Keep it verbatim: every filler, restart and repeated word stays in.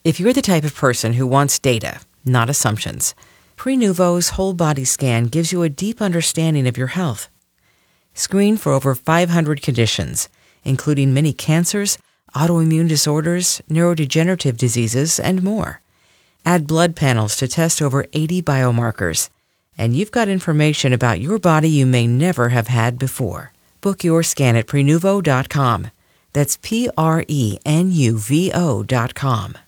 If you're the type of person who wants data, not assumptions, Prenuvo's whole body scan gives you a deep understanding of your health. Screen for over five hundred conditions, including many cancers, autoimmune disorders, neurodegenerative diseases, and more. Add blood panels to test over eighty biomarkers, and you've got information about your body you may never have had before. Book your scan at Prenuvo dot com. That's P R E N U V O dot com.